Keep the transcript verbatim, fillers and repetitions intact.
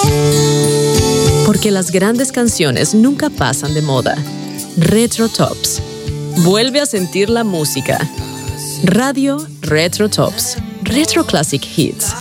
Porque las grandes canciones nunca pasan de moda. Retro Tops. Vuelve a sentir la música. Radio Retro Tops. Retro Classic Hits.